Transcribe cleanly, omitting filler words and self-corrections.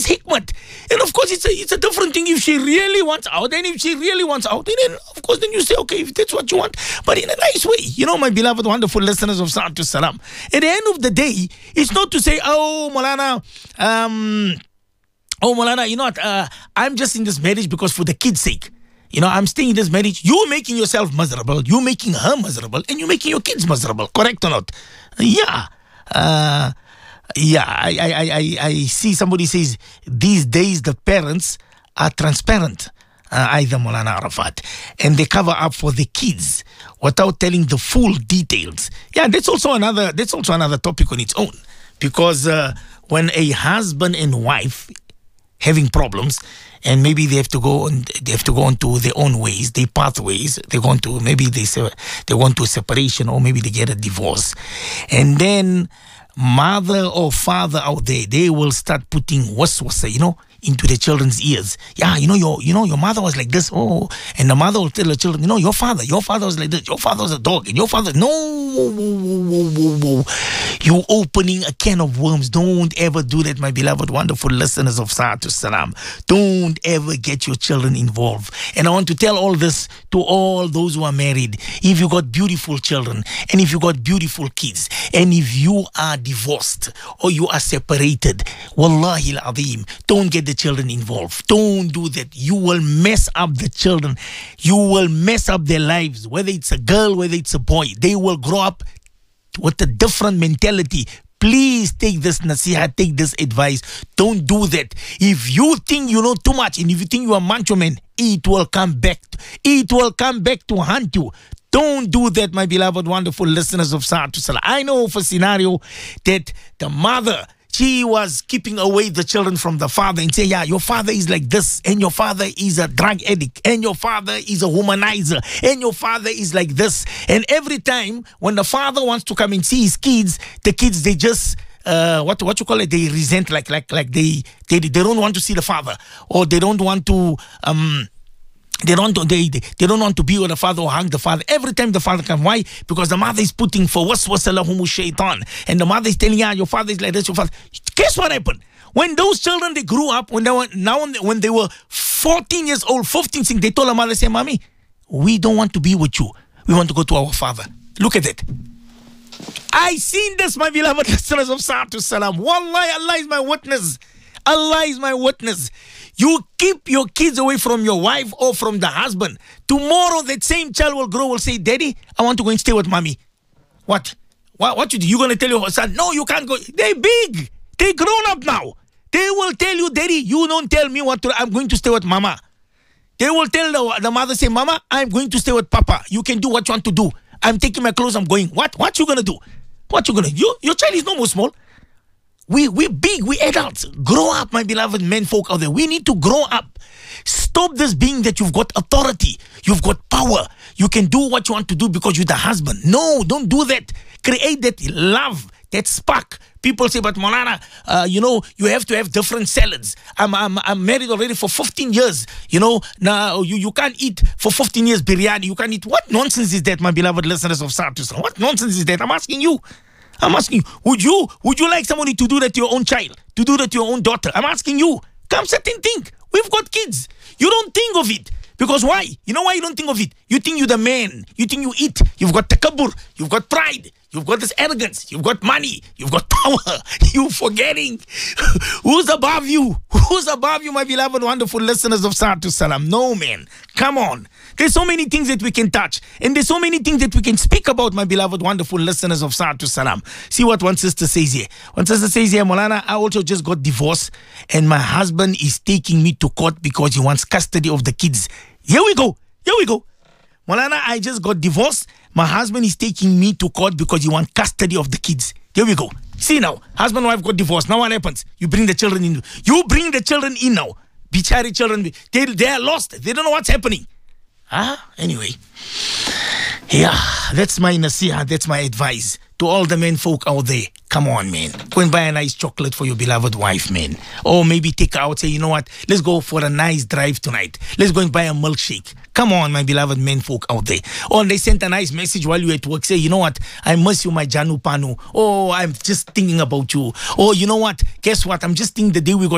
hikmat. And of course, it's a different thing if she really wants out. And if she really wants out, then of course, then you say, okay, if that's what you want, but in a nice way. You know, my beloved, wonderful listeners of Salatu Salam. At the end of the day, it's not to say, oh, Molana, you know what? I'm just in this marriage because for the kids' sake. You know, I'm staying in this marriage. You're making yourself miserable. You're making her miserable. And you're making your kids miserable. Correct or not? Yeah. I see somebody says, these days the parents are transparent. Either Molana Arafat. And they cover up for the kids without telling the full details. Yeah, that's also another topic on its own. Because when a husband and wife having problems, and maybe they have to go on to their own ways, their pathways. They're going to they want to separation, or maybe they get a divorce, and then mother or father out there, they will start putting waswasa, into the children's ears. Yeah, your mother was like this. Oh, and the mother will tell the children, your father was like this. Your father was a dog, and your father. No, you're opening a can of worms. Don't ever do that, my beloved, wonderful listeners of Salatu Salam. Don't ever get your children involved. And I want to tell all this to all those who are married. If you got beautiful children, and if you got beautiful kids, and if you are divorced or you are separated, wallahi al-azim, don't get the children involved. Don't do that. You will mess up the children. You will mess up their lives. Whether it's a girl, whether it's a boy, they will grow up with a different mentality. Please take this nasiha, take this advice. Don't do that. If you think you know too much, and if you think you are macho man, it will come back. It will come back to haunt you. Don't do that, my beloved, wonderful listeners of Salatu Salam. I know of a scenario that the mother, she was keeping away the children from the father and say, yeah, your father is like this, and your father is a drug addict, and your father is a womanizer, and your father is like this. And every time when the father wants to come and see his kids, the kids, they just what you call it, they resent, like they don't want to see the father, or they don't want to They don't want to be with the father or hug the father. Every time the father comes, why? Because the mother is putting for waswasalahumu shaitan, and the mother is telling, yeah, your father is like this, your father. Guess what happened? When those children, they grew up, when they were 14 years old, 15, 16, they told the mother, say, mommy, we don't want to be with you. We want to go to our father. Look at it. I seen this, my beloved listeners of Salatu Salam. Wallahi, Allah is my witness. Allah is my witness. You keep your kids away from your wife or from the husband. Tomorrow, that same child will grow, will say, Daddy, I want to go and stay with mommy. What you do? You going to tell your son, no, you can't go. They're big. They're grown up now. They will tell you, Daddy, you don't tell me what to do. I'm going to stay with mama. They will tell the mother, say, Mama, I'm going to stay with Papa. You can do what you want to do. I'm taking my clothes, I'm going. What you going to do? What you going to do? Your child is no more small. We're big, we're adults. Grow up, my beloved men folk out there. We need to grow up. Stop this being that you've got authority, you've got power, you can do what you want to do because you're the husband. No, don't do that. Create that love, that spark. People say, but Molana, you have to have different salads. I'm married already for 15 years. Now you can't eat for 15 years biryani. You can't eat. What nonsense is that, my beloved listeners of Salatu Salam? What nonsense is that? I'm asking you, would you like somebody to do that to your own child, to do that to your own daughter? I'm asking you. Come sit and think. We've got kids. You don't think of it. Because why? You know why you don't think of it? You think you're the man. You think you eat. You've got takabbur. You've got pride. You've got this arrogance. You've got money. You've got power. You're forgetting who's above you. Who's above you, my beloved, wonderful listeners of Salatu Salam? No, man. Come on. There's so many things that we can touch. And there's so many things that we can speak about, my beloved, wonderful listeners of Salatu Salam. See what one sister says here. One sister says here, Molana, I also just got divorced, and my husband is taking me to court because he wants custody of the kids. Here we go. Molana, I just got divorced. My husband is taking me to court because he wants custody of the kids. Here we go. See now, husband and wife got divorced. Now what happens? You bring the children in. You bring the children in now. Bichari children, they are lost. They don't know what's happening. Anyway. Yeah, that's my nasiha. That's my advice to all the men folk out there. Come on, man. Go and buy a nice chocolate for your beloved wife, man. Or maybe take her out, say, you know what? Let's go for a nice drive tonight. Let's go and buy a milkshake. Come on, my beloved men folk out there. Or they sent a nice message while you were at work. Say, you know what? I miss you, my Janu Panu. Oh, I'm just thinking about you. Oh, you know what? Guess what? I'm just thinking the day we got